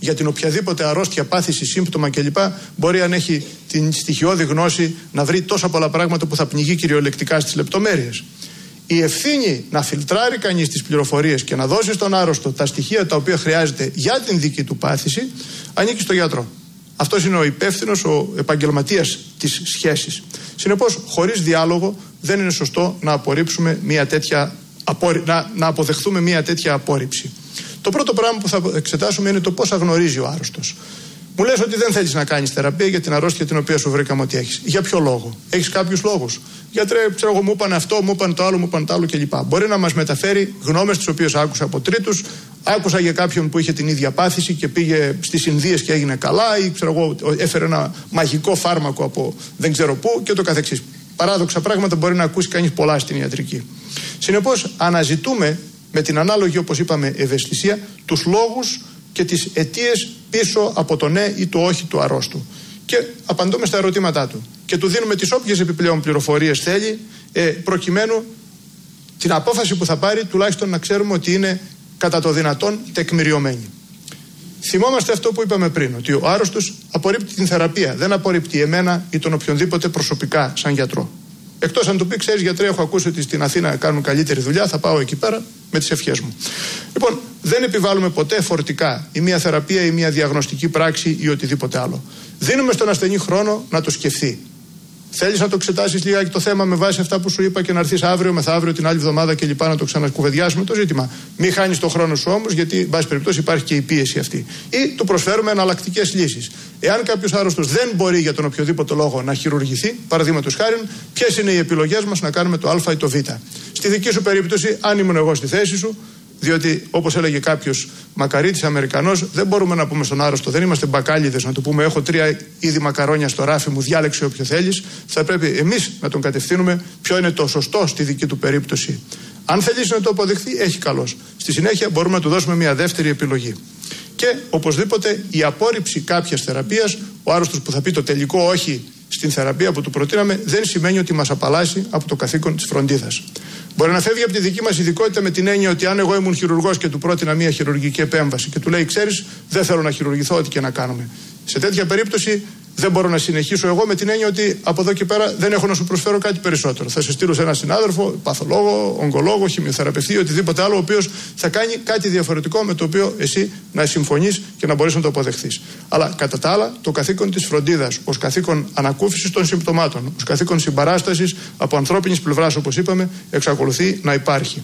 για την οποιαδήποτε αρρώστια, πάθηση, σύμπτωμα κλπ. Μπορεί, αν έχει την στοιχειώδη γνώση, να βρει τόσα πολλά πράγματα που θα πνιγεί κυριολεκτικά στις λεπτομέρειες. Η ευθύνη να φιλτράρει κανείς τις πληροφορίες και να δώσει στον άρρωστο τα στοιχεία τα οποία χρειάζεται για την δική του πάθηση ανήκει στο γιατρό. Αυτός είναι ο υπεύθυνος, ο επαγγελματίας της σχέσης. Συνεπώς, χωρίς διάλογο δεν είναι σωστό να απορρίψουμε να αποδεχθούμε μια τέτοια απόρριψη. Το πρώτο πράγμα που θα εξετάσουμε είναι το πώς αγνωρίζει ο άρρωστος. Μου λες ότι δεν θέλεις να κάνεις θεραπεία για την αρρώστια την οποία σου βρήκαμε ότι έχεις. Για ποιο λόγο? Έχεις κάποιους λόγους? Γιατρέ, ξέρω εγώ, μου είπαν αυτό, μου είπαν το άλλο, μου είπαν το άλλο κλπ. Μπορεί να μας μεταφέρει γνώμες τις οποίες άκουσα από τρίτους. Άκουσα για κάποιον που είχε την ίδια πάθηση και πήγε στις Ινδίες και έγινε καλά, ή ξέρω εγώ, έφερε ένα μαγικό φάρμακο από δεν ξέρω πού και το καθεξής. Παράδοξα πράγματα μπορεί να ακούσει κανείς πολλά στην ιατρική. Συνεπώς, αναζητούμε με την ανάλογη, όπως είπαμε, ευαισθησία, τους λόγους και τις αιτίες πίσω από το ναι ή το όχι του αρρώστου. Και απαντούμε στα ερωτήματά του. Και του δίνουμε τις όποιες επιπλέον πληροφορίες θέλει, προκειμένου την απόφαση που θα πάρει τουλάχιστον να ξέρουμε ότι είναι κατά το δυνατόν τεκμηριωμένη. Θυμόμαστε αυτό που είπαμε πριν, ότι ο άρρωστος απορρίπτει την θεραπεία, δεν απορρίπτει εμένα ή τον οποιονδήποτε προσωπικά σαν γιατρό. Εκτός αν του πει, ξέρεις γιατρέ, έχω ακούσει ότι στην Αθήνα κάνουν καλύτερη δουλειά, θα πάω εκεί πέρα με τις ευχές μου. Λοιπόν, δεν επιβάλλουμε ποτέ φορτικά ή μια θεραπεία ή μια διαγνωστική πράξη ή οτιδήποτε άλλο. Δίνουμε στον ασθενή χρόνο να το σκεφτεί. Θέλεις να το εξετάσεις λιγάκι το θέμα με βάση αυτά που σου είπα και να έρθεις αύριο, μεθαύριο, την άλλη εβδομάδα κλπ. Να το ξανακουβεντιάσουμε το ζήτημα. Μην χάνεις το χρόνο σου όμως, γιατί, εν πάση περιπτώσει, υπάρχει και η πίεση αυτή. Ή του προσφέρουμε εναλλακτικές λύσεις. Εάν κάποιος άρρωστος δεν μπορεί για τον οποιοδήποτε λόγο να χειρουργηθεί, παραδείγματος χάριν, ποιες είναι οι επιλογές μας να κάνουμε το Α ή το Β. Στη δική σου περίπτωση, αν ήμουν εγώ στη θέση σου, διότι όπως έλεγε κάποιος μακαρίτης Αμερικανός, δεν μπορούμε να πούμε στον άρρωστο, δεν είμαστε μπακάλιδες να του πούμε: έχω 3 είδη μακαρόνια στο ράφι μου, διάλεξε όποιο θέλεις. Θα πρέπει εμείς να τον κατευθύνουμε ποιο είναι το σωστό στη δική του περίπτωση. Αν θελήσει να το αποδεχθεί, έχει καλώς. Στη συνέχεια μπορούμε να του δώσουμε μια δεύτερη επιλογή. Και οπωσδήποτε η απόρριψη κάποιας θεραπείας, ο άρρωστος που θα πει το τελικό όχι στην θεραπεία που του προτείναμε, δεν σημαίνει ότι μας απαλλάσσει από το καθήκον της φροντίδας. Μπορεί να φεύγει από τη δική μας ειδικότητα με την έννοια ότι αν εγώ ήμουν χειρουργός και του πρότεινα μια χειρουργική επέμβαση και του λέει: ξέρεις, δεν θέλω να χειρουργηθώ, ό,τι και να κάνουμε. Σε τέτοια περίπτωση δεν μπορώ να συνεχίσω εγώ με την έννοια ότι από εδώ και πέρα δεν έχω να σου προσφέρω κάτι περισσότερο. Θα σε στείλω σε έναν συνάδελφο, παθολόγο, ογκολόγο, χημειοθεραπευτή, οτιδήποτε άλλο, ο οποίος θα κάνει κάτι διαφορετικό με το οποίο εσύ να συμφωνείς και να μπορείς να το αποδεχθείς. Αλλά κατά τα άλλα, το καθήκον της φροντίδας, ως καθήκον ανακούφισης των συμπτωμάτων, ως καθήκον συμπαράστασης από ανθρώπινης πλευράς, όπως είπαμε, εξακολουθεί να υπάρχει.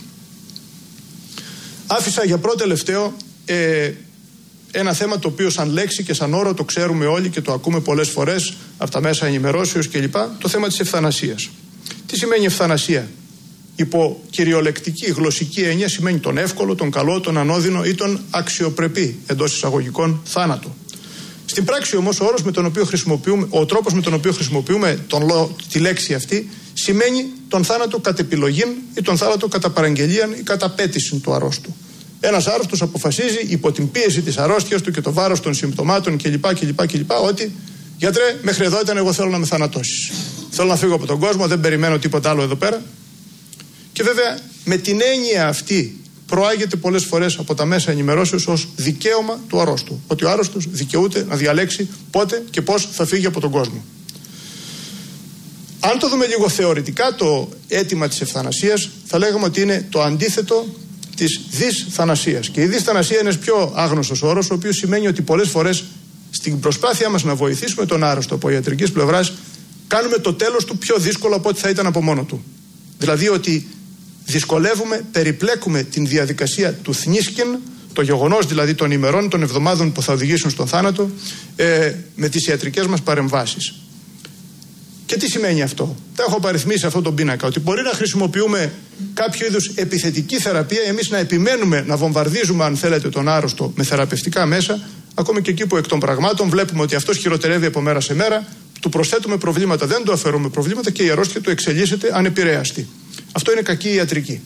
Άφησα για πρώτο τελευταίο ένα θέμα το οποίο σαν λέξη και σαν όρο το ξέρουμε όλοι και το ακούμε πολλές φορές από τα μέσα ενημερώσεως κλπ. Το θέμα της ευθανασίας. Τι σημαίνει ευθανασία? Υπό κυριολεκτική γλωσσική έννοια σημαίνει τον εύκολο, τον καλό, τον ανώδυνο ή τον αξιοπρεπή εντός εισαγωγικών θάνατο. Στην πράξη όμως ο τρόπος με τον οποίο χρησιμοποιούμε τη λέξη αυτή σημαίνει τον θάνατο κατ' επιλογήν ή τον θάνατο κατά παραγγελίαν ή κατά πέτηση του αρρώστου. Ένας άρρωστος αποφασίζει υπό την πίεση της αρρώστιας του και το βάρος των συμπτωμάτων κλπ. Ότι γιατρέ, μέχρι εδώ ήταν, εγώ θέλω να με θανατώσεις. Θέλω να φύγω από τον κόσμο, δεν περιμένω τίποτα άλλο εδώ πέρα. Και βέβαια με την έννοια αυτή προάγεται πολλές φορές από τα μέσα ενημερώσεως ως δικαίωμα του αρρώστου. Ότι ο άρρωστος δικαιούται να διαλέξει πότε και πώς θα φύγει από τον κόσμο. Αν το δούμε λίγο θεωρητικά, το αίτημα της ευθανασίας θα λέγαμε ότι είναι το αντίθετο της δυσθανασίας. Και η δυσθανασία είναι ένας πιο άγνωστος όρος, ο οποίος σημαίνει ότι πολλές φορές στην προσπάθειά μας να βοηθήσουμε τον άρρωστο από ιατρικής πλευράς, κάνουμε το τέλος του πιο δύσκολο από ό,τι θα ήταν από μόνο του. Δηλαδή ότι δυσκολεύουμε, περιπλέκουμε την διαδικασία του θνίσκεν, το γεγονός δηλαδή των ημερών, των εβδομάδων που θα οδηγήσουν στον θάνατο, με τις ιατρικές μας παρεμβάσεις. Και τι σημαίνει αυτό? Τα έχω απαριθμίσει αυτόν τον πίνακα. Ότι μπορεί να χρησιμοποιούμε κάποιο είδους επιθετική θεραπεία, εμείς να επιμένουμε να βομβαρδίζουμε, αν θέλετε, τον άρρωστο με θεραπευτικά μέσα, ακόμη και εκεί που εκ των πραγμάτων βλέπουμε ότι αυτός χειροτερεύει από μέρα σε μέρα, του προσθέτουμε προβλήματα, δεν του αφαιρούμε προβλήματα και η αρρώστια του εξελίσσεται ανεπηρέαστη. Αυτό είναι κακή ιατρική.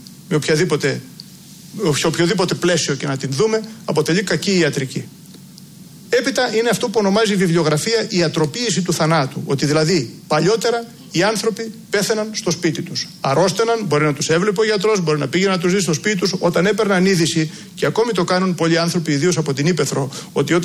Σε οποιοδήποτε πλαίσιο και να την δούμε, αποτελεί κακή ιατρική. Έπειτα είναι αυτό που ονομάζει η βιβλιογραφία η ατροποίηση του θανάτου. Ότι δηλαδή παλιότερα οι άνθρωποι πέθαιναν στο σπίτι τους. Αρρώστεναν, μπορεί να τους έβλεπε ο γιατρός, μπορεί να πήγαινε να τους δει στο σπίτι τους. Όταν έπαιρναν είδηση, και ακόμη το κάνουν πολλοί άνθρωποι, ιδίως από την Ύπαιθρο, ότι όταν